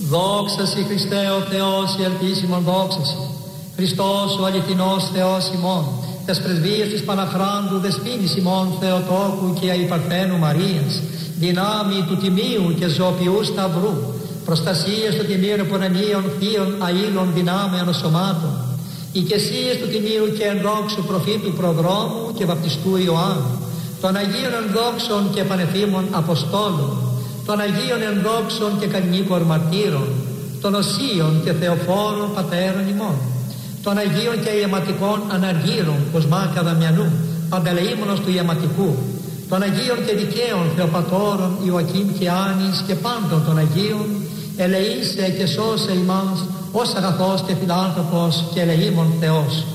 Δόξα σοι Χριστέ ο Θεός, η ελπίσιμον δόξα σοι. Χριστός ο αληθινός Θεός ημών, τες πρεσβείες της Παναχράντου δεσποίνης ημών Θεοτόκου και αϊπαρθένου Μαρίας, δυνάμει του τιμίου και ζωοποιού σταυρού, προστασίες του τιμίου επωνεμίων θείων αήλων δυνάμεων σωμάτων, οικεσίες του τιμίου και ενδόξου προφήτου προδρόμου και βαπτιστού Ιωάννου, των Αγίων ενδόξων και πανεφήμων Αποστόλων, των Αγίων ενδόξων και κανονίκων μαρτύρων, των Οσίων και Θεοφόρων πατέρων ημών, των Αγίων και ιεματικών αναργύρων Κοσμά και Δαμιανού, παντελεήμονος του ιεματικού, των Αγίων και δικαίων Θεοπατώρων Ιωακήμ και Άνης και πάντων των Αγίων, ελεήσε και σώσε ημάς ως αγαθός και φιλάνθρωπος και ελεήμων Θεός.